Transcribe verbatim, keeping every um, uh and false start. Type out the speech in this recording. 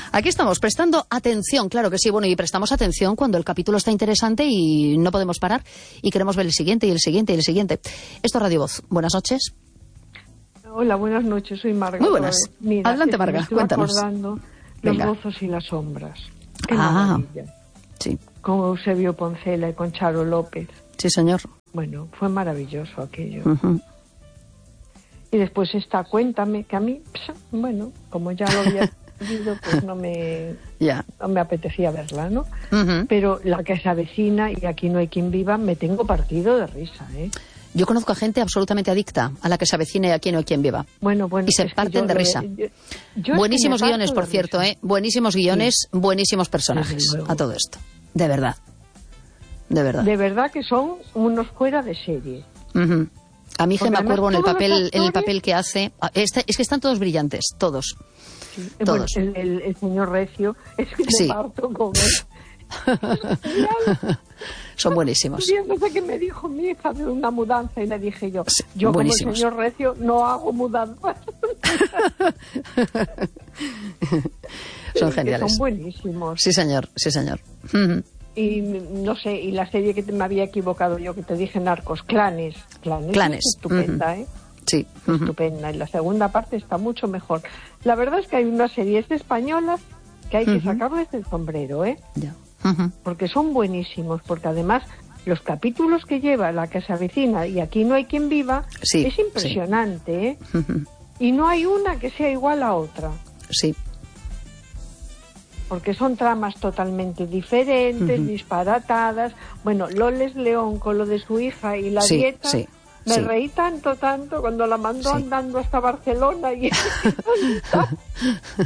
Aquí estamos, prestando atención, claro que sí. Bueno, y prestamos atención cuando el capítulo está interesante y no podemos parar y queremos ver el siguiente y el siguiente y el siguiente. Esto es Radio Voz. Buenas noches. Hola, buenas noches, soy Marga. Muy buenas. Mira, Adelante, es que Marga, me estoy cuéntanos. acordando Venga. Los gozos y las sombras. Qué Ah, maravilla. sí. Con Eusebio Poncela y con Charo López. Sí, señor. Bueno, fue maravilloso aquello. Uh-huh. Y después esta Cuéntame, que a mí, pss, bueno, como ya lo había visto, pues no me, Ya. no me apetecía verla, ¿no? Uh-huh. Pero la que se avecina y Aquí no hay quien viva, me tengo partido de risa, ¿eh? Yo conozco a gente absolutamente adicta a la que se avecine Aquí no hay quien viva. Bueno, bueno, Y se es que parten yo de lo- risa. yo- yo es Buenísimos que me guiones, parto por de cierto, risa. ¿eh? Buenísimos guiones, buenísimos personajes Desde luego. a todo esto. De verdad. De verdad. De verdad que son unos fuera de serie. Ujú. A mí Porque Gemma además Cuervo en el todos los papel, en el actores- papel que hace, ah, este- es que están todos brillantes, todos. Sí. Eh, bueno, Todos. el, el- el señor Recio, es que me Sí. parto con él. Son buenísimos. Y entonces que me dijo mi hija de una mudanza y le dije yo, Sí, yo como el buenísimos. señor Recio no hago mudanzas. Son Que geniales. son buenísimos. Sí, señor, sí, señor. Ujú. Y no sé, y la serie que te, me había equivocado yo, que te dije Narcos, Clanes. Clanes, Clanes. es estupenda, ¿eh? Sí. Ujú. Estupenda. Y la segunda parte está mucho mejor. La verdad es que hay unas series españolas que hay que Ujú. sacarles del sombrero, ¿eh? Ya. Ujú. Porque son buenísimos, porque además los capítulos que lleva La que se avecina y Aquí no hay quien viva, Sí, es impresionante, ¿eh? Ujú. Y no hay una que sea igual a otra, Sí. porque son tramas totalmente diferentes, Ujú. disparatadas. Bueno, Loles León con lo de su hija y la Sí, dieta, sí, me sí. reí tanto, tanto cuando la mandó Sí. andando hasta Barcelona y